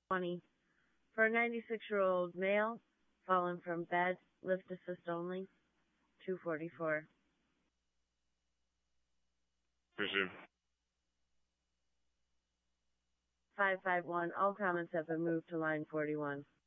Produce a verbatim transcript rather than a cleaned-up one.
twenty. For a ninety-six-year-old male, fallen from bed, lift assist only, two forty-four. Resume. five five one, all comments have been moved to line forty-one.